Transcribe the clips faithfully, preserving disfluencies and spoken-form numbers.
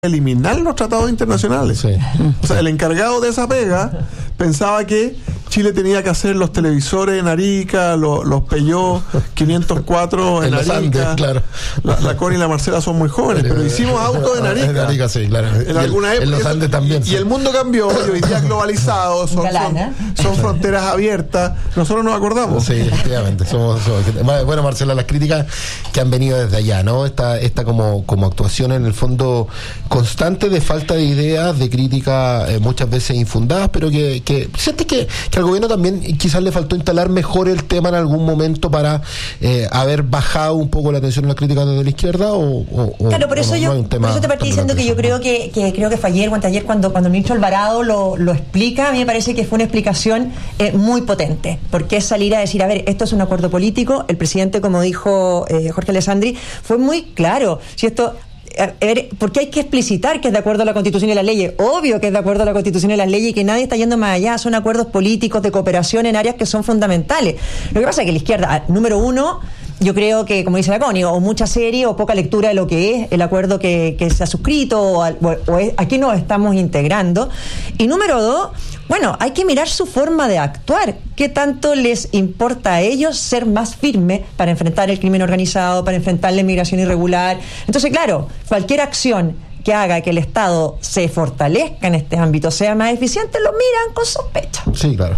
eliminar los tratados internacionales. Sí. O sea, el encargado de esa pega pensaba que Chile tenía que hacer los televisores en Arica, los, los Peugeot quinientos cuatro en, en Arica. Andes, claro. La, la Connie y la Marcela son muy jóvenes, pero hicimos autos en Arica. En Arica, sí, claro. En alguna época. En los Andes también. Y, sí. y el mundo cambió, y hoy día globalizado, son, son, son fronteras abiertas. Nosotros nos acordamos. Sí, efectivamente. Somos, somos, bueno, Marcela, las críticas que han venido desde allá, ¿no? Esta, esta como, como actuación en el fondo constante de falta de ideas, de crítica eh, muchas veces infundadas, pero que, que sientes que, que al gobierno también quizás le faltó instalar mejor el tema en algún momento para eh, haber bajado un poco la atención en las críticas desde la izquierda o, o claro, por eso no, yo no por eso te partí diciendo que yo creo que, que creo que fue ayer o anteayer cuando, cuando el ministro Alvarado lo, lo explica. A mí me parece que fue una explicación eh, muy potente, porque es salir a decir, a ver, esto es un acuerdo político. El presidente, como dijo eh, Jorge Alessandri, fue muy claro. Si esto porque hay que explicitar que es de acuerdo a la Constitución y las leyes. Obvio que es de acuerdo a la Constitución y las leyes y que nadie está yendo más allá. Son acuerdos políticos de cooperación en áreas que son fundamentales. Lo que pasa es que la izquierda, número uno, yo creo que, como dice la Connie, o mucha serie o poca lectura de lo que es el acuerdo que, que se ha suscrito o, o es, aquí nos estamos integrando. Y número dos, bueno, hay que mirar su forma de actuar. ¿Qué tanto les importa a ellos ser más firmes para enfrentar el crimen organizado, para enfrentar la inmigración irregular? Entonces, claro, cualquier acción que haga que el Estado se fortalezca en este ámbito, sea más eficiente, lo miran con sospecha. Sí, claro.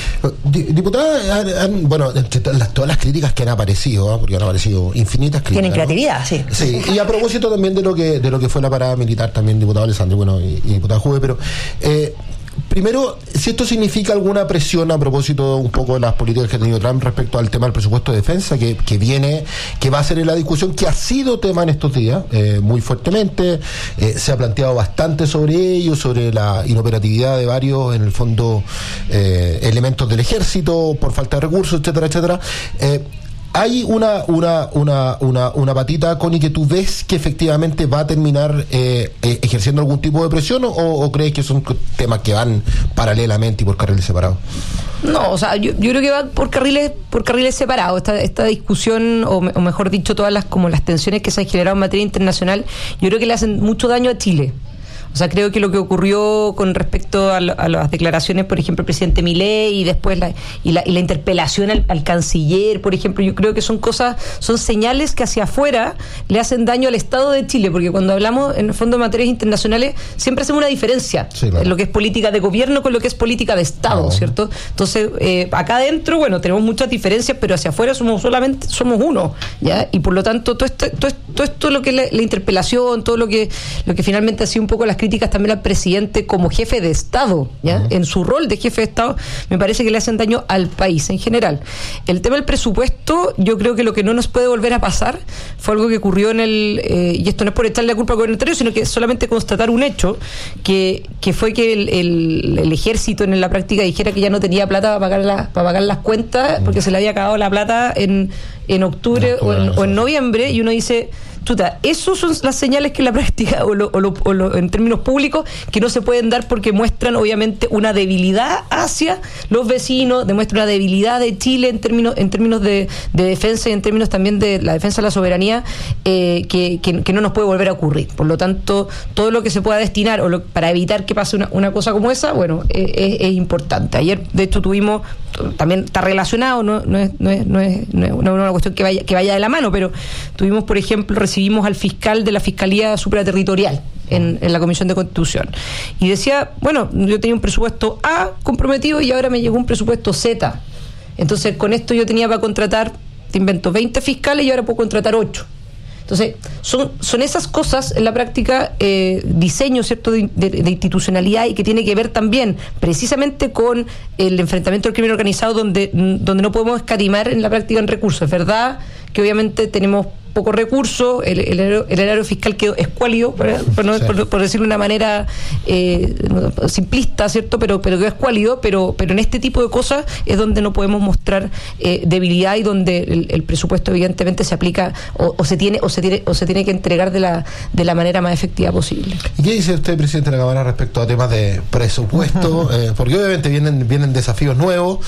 Diputada, han, han, bueno, entre todas las, todas las críticas que han aparecido, ¿eh? Porque han aparecido infinitas críticas. Tienen creatividad, ¿no? Sí. Sí, y a propósito también de lo que de lo que fue la parada militar, también diputado Alessandri, bueno, y, y diputada Juve, pero eh, primero, si esto significa alguna presión a propósito un poco de las políticas que ha tenido Trump respecto al tema del presupuesto de defensa, que, que viene, que va a ser en la discusión, que ha sido tema en estos días, eh, muy fuertemente, eh, se ha planteado bastante sobre ello, sobre la inoperatividad de varios, en el fondo, eh, elementos del ejército, por falta de recursos, etcétera, etcétera. Eh, ¿Hay una una una una una patita, Connie, que tú ves que efectivamente va a terminar eh, eh, ejerciendo algún tipo de presión o, o crees que son temas que van paralelamente y por carriles separados? No, o sea, yo, yo creo que va por carriles por carriles separados. Esta esta discusión, o, me, o mejor dicho, todas las como las tensiones que se han generado en materia internacional, yo creo que le hacen mucho daño a Chile. O sea, creo que lo que ocurrió con respecto a, lo, a las declaraciones, por ejemplo, el presidente Milei y después la, y, la, y la interpelación al, al canciller, por ejemplo, yo creo que son cosas, son señales que hacia afuera le hacen daño al Estado de Chile, porque cuando hablamos en el fondo de materias internacionales siempre hacemos una diferencia, sí, claro, en lo que es política de gobierno con lo que es política de Estado, ah, ¿cierto? Entonces, eh, acá adentro, bueno, tenemos muchas diferencias, pero hacia afuera somos solamente, somos uno, ¿ya? Y por lo tanto, todo esto, todo esto, todo esto lo que es la, la interpelación, todo lo que, lo que finalmente ha sido un poco las críticas también al presidente como jefe de Estado, ¿ya? Uh-huh. En su rol de jefe de Estado, me parece que le hacen daño al país en general. El tema del presupuesto, yo creo que lo que no nos puede volver a pasar fue algo que ocurrió en el, eh, y esto no es por echarle la culpa al gobernatorio, sino que solamente constatar un hecho, que, que fue que el, el, el ejército en la práctica dijera que ya no tenía plata para pagar, la, para pagar las cuentas, uh-huh, porque se le había acabado la plata en, en octubre no, o, en, o en noviembre, y uno dice, chuta, esos son las señales que en la práctica o, lo, o, lo, o lo, en términos públicos que no se pueden dar porque muestran obviamente una debilidad hacia los vecinos, demuestran una debilidad de Chile en términos en términos de, de defensa y en términos también de la defensa de la soberanía, eh, que, que, que no nos puede volver a ocurrir. Por lo tanto, todo lo que se pueda destinar o lo, para evitar que pase una, una cosa como esa, bueno, eh, es, es importante. Ayer, de hecho, tuvimos, también está relacionado, no, no, es, no, es, no, es, no es una cuestión que vaya, que vaya de la mano, pero tuvimos, por ejemplo, recibimos al fiscal de la Fiscalía Supraterritorial en, en la Comisión de Constitución y decía, bueno, yo tenía un presupuesto A comprometido y ahora me llegó un presupuesto Z, entonces con esto yo tenía para contratar, te invento, veinte fiscales y ahora puedo contratar ocho. Entonces, son, son esas cosas en la práctica, eh, diseño, ¿cierto?, de, de, de institucionalidad, y que tiene que ver también precisamente con el enfrentamiento al crimen organizado, donde, donde no podemos escatimar en la práctica en recursos. Es verdad que obviamente tenemos pocos recursos, el, el, el erario fiscal quedó escuálido, por, por, no, sí. por, por decirlo de una manera eh, simplista, ¿cierto? Pero, pero quedó escuálido, pero, pero en este tipo de cosas es donde no podemos mostrar eh, debilidad y donde el, el presupuesto evidentemente se aplica o, o se tiene o se tiene o se tiene que entregar de la de la manera más efectiva posible. ¿Y qué dice usted, presidente de la Cámara, respecto a temas de presupuesto? Uh-huh. Eh, porque obviamente vienen vienen desafíos nuevos.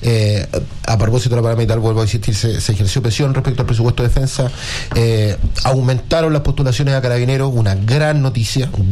Eh, a propósito de la parada militar, vuelvo a insistir, se, se ejerció presión respecto al presupuesto de defensa, eh, aumentaron las postulaciones a Carabineros, una gran noticia,